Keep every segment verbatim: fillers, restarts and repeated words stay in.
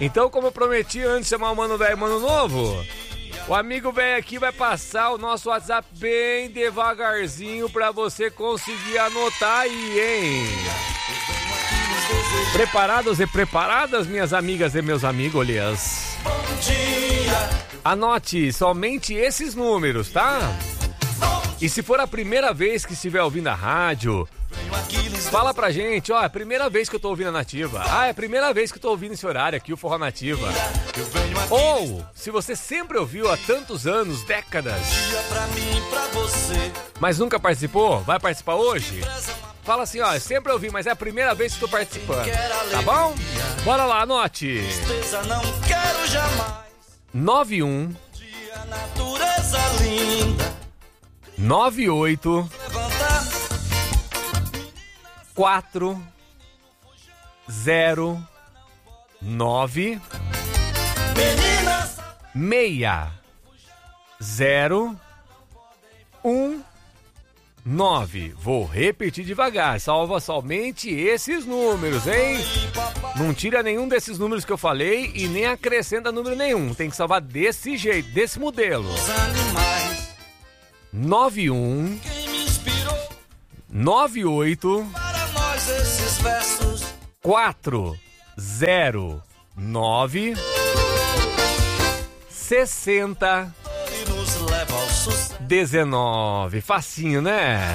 Então, como eu prometi antes de chamar o Mano Velho e Mano Novo, o amigo velho aqui vai passar o nosso WhatsApp bem devagarzinho pra você conseguir anotar aí, hein? Preparados e preparadas, minhas amigas e meus amigos? Bom dia. Anote somente esses números, tá? E se for a primeira vez que estiver ouvindo a rádio, fala pra gente, ó, é a primeira vez que eu tô ouvindo a Nativa. Ah, é a primeira vez que eu tô ouvindo esse horário aqui, o Forró Nativa. Ou, se você sempre ouviu há tantos anos, décadas, mas nunca participou, vai participar hoje? Fala assim, ó, eu sempre ouvi, mas é a primeira vez que tô participando. Tá bom? Bora lá, anote. nove um nove oito quatro zero nove seis zero um nove. Vou repetir devagar, salva somente esses números, hein? Não tira nenhum desses números que eu falei e nem acrescenta número nenhum. Tem que salvar desse jeito, desse modelo. nove um nove oito quatro zero nove sessenta dezenove. Facinho, né?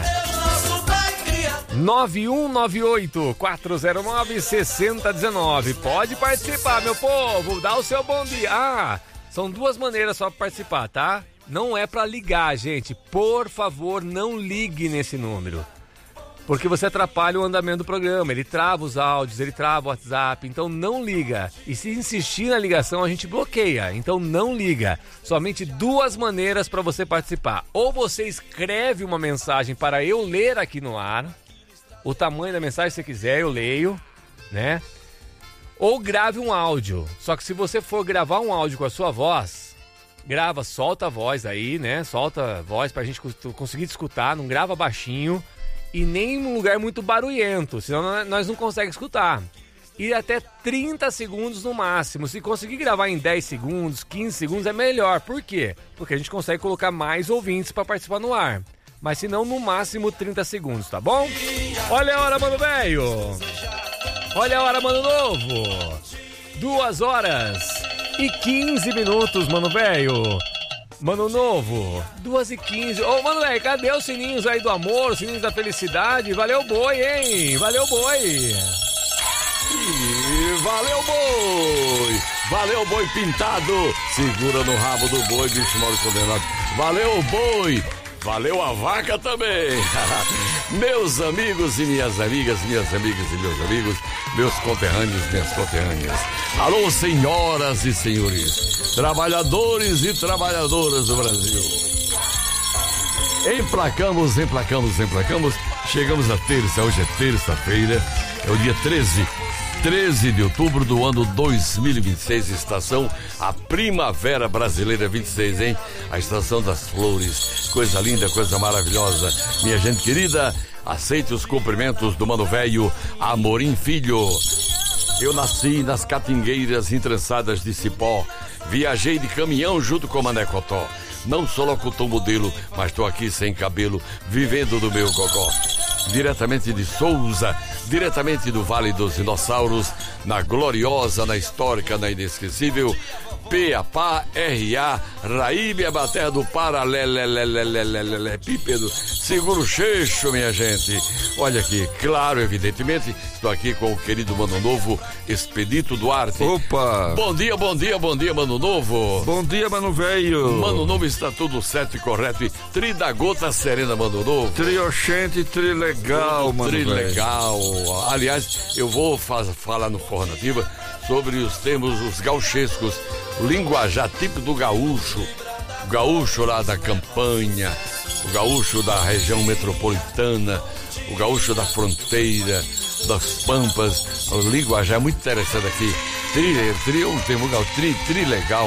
nove um nove oito quatro zero nove sessenta dezenove. Pode participar, meu povo. Dá o seu bom dia. Ah, são duas maneiras só para participar, tá? Não é pra ligar, gente. Por favor, não ligue nesse número. Porque você atrapalha o andamento do programa. Ele trava os áudios, ele trava o WhatsApp. Então não liga. E se insistir na ligação, a gente bloqueia. Então não liga. Somente duas maneiras para você participar. Ou você escreve uma mensagem para eu ler aqui no ar. O tamanho da mensagem, se você quiser, eu leio, né? Ou grave um áudio. Só que se você for gravar um áudio com a sua voz, grava, solta a voz aí, né? Solta a voz pra gente conseguir te escutar. Não grava baixinho. E nem em um lugar muito barulhento, senão nós não conseguimos escutar. E até trinta segundos no máximo. Se conseguir gravar em dez segundos, quinze segundos é melhor. Por quê? Porque a gente consegue colocar mais ouvintes para participar no ar. Mas se não, no máximo trinta segundos, tá bom? Olha a hora, mano velho! Olha a hora, mano novo! Duas horas e quinze minutos, mano velho! Mano novo, duas e quinze. Ô, mano velho, cadê os sininhos aí do amor, os sininhos da felicidade? Valeu boi, hein? Valeu boi! E valeu boi! Valeu boi pintado! Segura no rabo do boi, bicho mal condenado. Valeu boi! Valeu a vaca também! Meus amigos e minhas amigas, minhas amigas e meus amigos, meus conterrâneos, minhas conterrâneas. Alô, senhoras e senhores, trabalhadores e trabalhadoras do Brasil. Emplacamos, emplacamos, emplacamos. Chegamos à terça, hoje é terça-feira, é o dia treze. treze de outubro do ano dois mil e vinte e seis, estação a Primavera Brasileira vinte e seis, hein? A estação das flores, coisa linda, coisa maravilhosa. Minha gente querida, aceite os cumprimentos do Mano Velho Amorim Filho. Eu nasci nas catingueiras entrançadas de cipó, viajei de caminhão junto com Mané Cotó. Não sou locutor modelo, mas tô aqui sem cabelo, vivendo do meu gogó. Diretamente de Souza, diretamente do Vale dos Dinossauros, na gloriosa, na histórica, na inesquecível P A P A R A Raíbia, Baterra do Paralelepípedo. Segura o cheixo, minha gente. Olha aqui, claro, evidentemente, estou aqui com o querido Mano Novo, Expedito Duarte. Opa! Bom dia, bom dia, bom dia, Mano Novo. Bom dia, Mano Velho. Mano Novo, está tudo certo e correto. E tri da gota serena, Mano Novo. Trioxente, tri legal, Mano Tri Velho. legal. Aliás, eu vou faz, falar no Forró Nativa sobre os termos, os gauchescos, o linguajar típico do gaúcho, o gaúcho lá da campanha, o gaúcho da região metropolitana, o gaúcho da fronteira, das pampas, o linguajar é muito interessante aqui. Tri, tri é um termo gaúcho, tri, tri legal.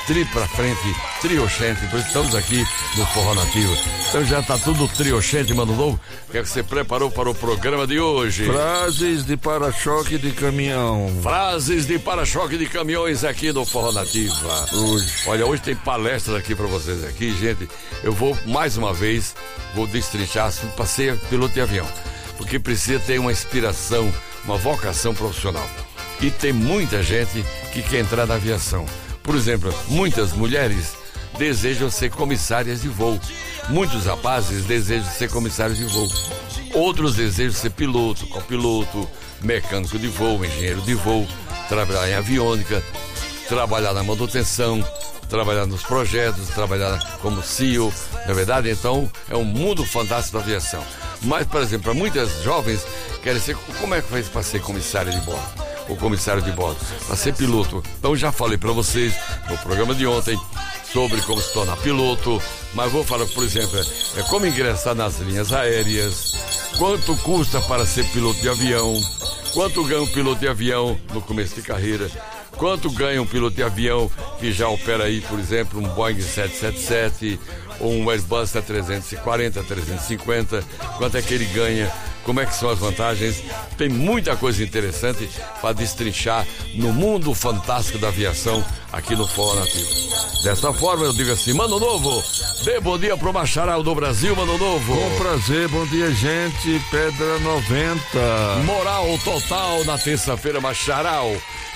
tri pra frente, trioxente, por isso estamos aqui no Forró Nativo. Então já tá tudo trioxente, Mano Novo. O que é que você preparou para o programa de hoje? Frases de para-choque de caminhão. Frases de para-choque de caminhões aqui no Forró Nativa. Hoje. Olha, hoje tem palestra aqui pra vocês aqui, gente. Eu vou, mais uma vez, vou destrinchar para ser piloto de avião. Porque precisa ter uma inspiração, uma vocação profissional. E tem muita gente que quer entrar na aviação. Por exemplo, muitas mulheres desejam ser comissárias de voo. Muitos rapazes desejam ser comissários de voo. Outros desejam ser piloto, copiloto, mecânico de voo, engenheiro de voo, trabalhar em aviônica, trabalhar na manutenção, trabalhar nos projetos, trabalhar como C E O, não é verdade? Então, é um mundo fantástico da aviação. Mas, por exemplo, para muitas jovens, querem ser, como é que faz para ser comissária de bordo? O comissário de bordo, para ser piloto. Então, já falei para vocês no programa de ontem sobre como se tornar piloto, mas vou falar, por exemplo, é como ingressar nas linhas aéreas, quanto custa para ser piloto de avião, quanto ganha um piloto de avião no começo de carreira, quanto ganha um piloto de avião que já opera aí, por exemplo, um Boeing sete sete sete ou um Airbus trezentos e quarenta, trezentos e cinquenta, quanto é que ele ganha, como é que são as vantagens. Tem muita coisa interessante para destrinchar no mundo fantástico da aviação aqui no Forró Nativo. Dessa forma eu digo assim, Mano Novo, dê bom dia pro Macharal do Brasil, Mano Novo. Com prazer, bom dia, gente. Pedra noventa. Moral total na terça-feira, Macharal.